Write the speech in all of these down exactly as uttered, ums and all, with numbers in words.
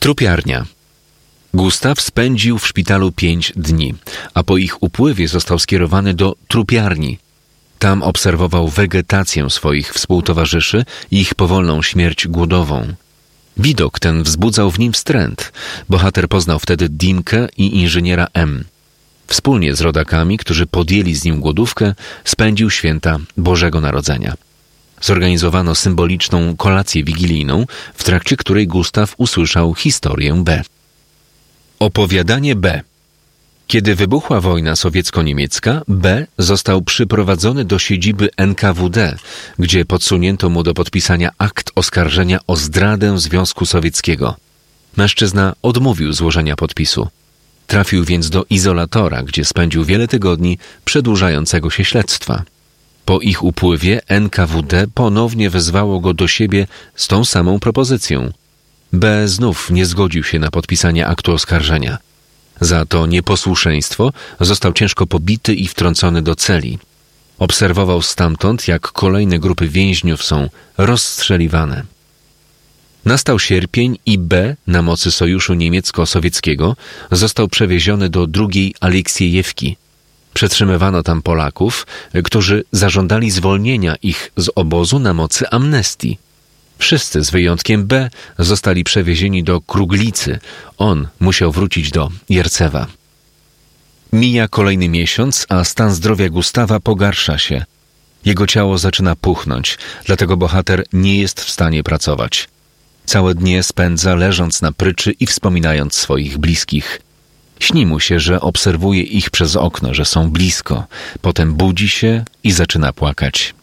Trupiarnia. Gustaw spędził w szpitalu pięć dni, a po ich upływie został skierowany do trupiarni. Tam obserwował wegetację swoich współtowarzyszy i ich powolną śmierć głodową. Widok ten wzbudzał w nim wstręt. Bohater poznał wtedy Dimkę i inżyniera M. Wspólnie z rodakami, którzy podjęli z nim głodówkę, spędził święta Bożego Narodzenia. Zorganizowano symboliczną kolację wigilijną, w trakcie której Gustaw usłyszał historię B. Opowiadanie B. Kiedy wybuchła wojna sowiecko-niemiecka, B. został przyprowadzony do siedziby N K W D, gdzie podsunięto mu do podpisania akt oskarżenia o zdradę Związku Sowieckiego. Mężczyzna odmówił złożenia podpisu. Trafił więc do izolatora, gdzie spędził wiele tygodni przedłużającego się śledztwa. Po ich upływie N K W D ponownie wezwało go do siebie z tą samą propozycją. B. znów nie zgodził się na podpisanie aktu oskarżenia. Za to nieposłuszeństwo został ciężko pobity i wtrącony do celi. Obserwował stamtąd, jak kolejne grupy więźniów są rozstrzeliwane. Nastał sierpień i B. na mocy sojuszu niemiecko-sowieckiego został przewieziony do drugiej Aleksiejewki. Przetrzymywano tam Polaków, którzy zażądali zwolnienia ich z obozu na mocy amnestii. Wszyscy z wyjątkiem B. zostali przewiezieni do Kruglicy. On musiał wrócić do Jercewa. Mija kolejny miesiąc, a stan zdrowia Gustawa pogarsza się. Jego ciało zaczyna puchnąć, dlatego bohater nie jest w stanie pracować. Całe dnie spędza leżąc na pryczy i wspominając swoich bliskich. Śni mu się, że obserwuje ich przez okno, że są blisko. Potem budzi się i zaczyna płakać.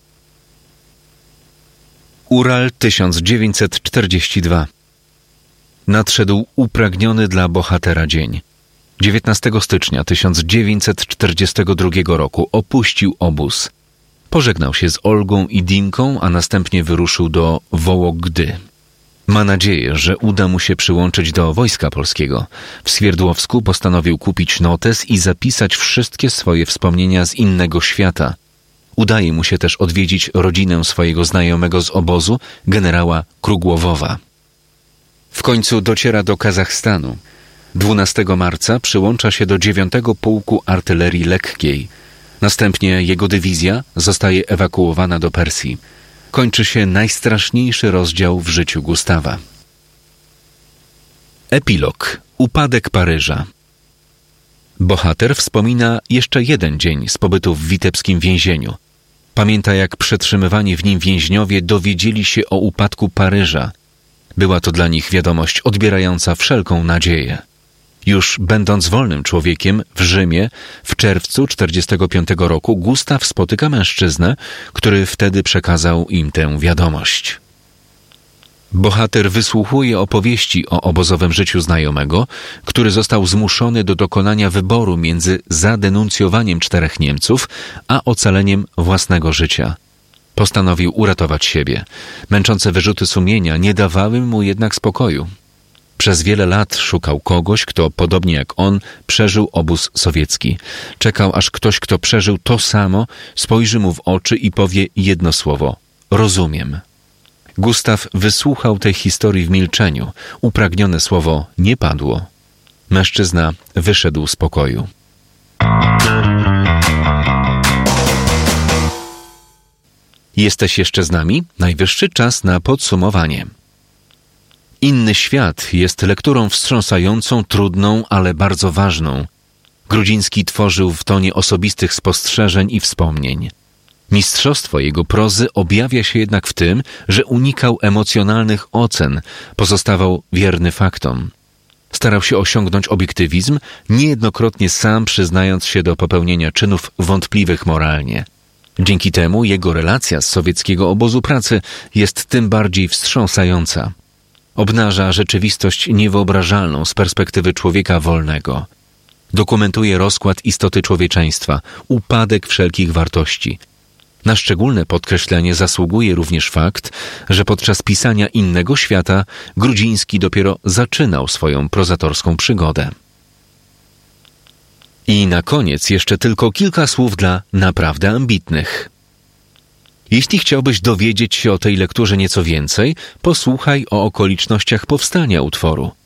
Ural tysiąc dziewięćset czterdziesty dwa. Nadszedł upragniony dla bohatera dzień. dziewiętnastego stycznia tysiąc dziewięćset czterdziestego drugiego roku opuścił obóz. Pożegnał się z Olgą i Dimką, a następnie wyruszył do Wołogdy. Ma nadzieję, że uda mu się przyłączyć do Wojska Polskiego. W Swierdłowsku postanowił kupić notes i zapisać wszystkie swoje wspomnienia z innego świata. Udaje mu się też odwiedzić rodzinę swojego znajomego z obozu, generała Krugłowowa. W końcu dociera do Kazachstanu. dwunastego marca przyłącza się do dziewiątego Pułku Artylerii Lekkiej. Następnie jego dywizja zostaje ewakuowana do Persji. Kończy się najstraszniejszy rozdział w życiu Gustawa. Epilog. Upadek Paryża. Bohater wspomina jeszcze jeden dzień z pobytu w witebskim więzieniu. Pamięta, jak przetrzymywani w nim więźniowie dowiedzieli się o upadku Paryża. Była to dla nich wiadomość odbierająca wszelką nadzieję. Już będąc wolnym człowiekiem w Rzymie w czerwcu czterdziestego piątego roku Gustaw spotyka mężczyznę, który wtedy przekazał im tę wiadomość. Bohater wysłuchuje opowieści o obozowym życiu znajomego, który został zmuszony do dokonania wyboru między zadenuncjowaniem czterech Niemców, a ocaleniem własnego życia. Postanowił uratować siebie. Męczące wyrzuty sumienia nie dawały mu jednak spokoju. Przez wiele lat szukał kogoś, kto, podobnie jak on, przeżył obóz sowiecki. Czekał, aż ktoś, kto przeżył to samo, spojrzy mu w oczy i powie jedno słowo – rozumiem. Gustaw wysłuchał tej historii w milczeniu. Upragnione słowo nie padło. Mężczyzna wyszedł z pokoju. Jesteś jeszcze z nami? Najwyższy czas na podsumowanie. Inny świat jest lekturą wstrząsającą, trudną, ale bardzo ważną. Grudziński tworzył w tonie osobistych spostrzeżeń i wspomnień. Mistrzostwo jego prozy objawia się jednak w tym, że unikał emocjonalnych ocen, pozostawał wierny faktom. Starał się osiągnąć obiektywizm, niejednokrotnie sam przyznając się do popełnienia czynów wątpliwych moralnie. Dzięki temu jego relacja z sowieckiego obozu pracy jest tym bardziej wstrząsająca. Obnaża rzeczywistość niewyobrażalną z perspektywy człowieka wolnego. Dokumentuje rozkład istoty człowieczeństwa, upadek wszelkich wartości. Na szczególne podkreślenie zasługuje również fakt, że podczas pisania Innego świata Grudziński dopiero zaczynał swoją prozatorską przygodę. I na koniec jeszcze tylko kilka słów dla naprawdę ambitnych. Jeśli chciałbyś dowiedzieć się o tej lekturze nieco więcej, posłuchaj o okolicznościach powstania utworu.